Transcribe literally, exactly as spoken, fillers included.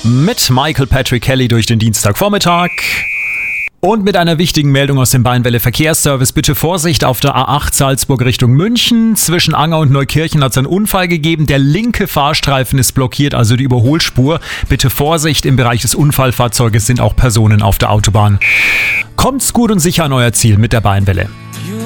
mit Michael Patrick Kelly durch den Dienstagvormittag. Und mit einer wichtigen Meldung aus dem Bayernwelle Verkehrsservice. Bitte Vorsicht auf der A acht Salzburg Richtung München. Zwischen Anger und Neukirchen hat es einen Unfall gegeben. Der linke Fahrstreifen ist blockiert, also die Überholspur. Bitte Vorsicht, im Bereich des Unfallfahrzeuges sind auch Personen auf der Autobahn. Kommt's gut und sicher an euer Ziel mit der Bayernwelle.